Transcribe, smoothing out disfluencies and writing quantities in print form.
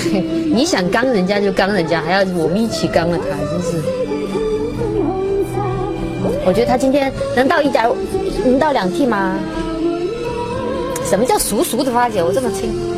你想刚人家就刚人家，还要我们一起刚了他，真是。我觉得他今天能到2T 吗？什么叫熟的发姐？我这么轻。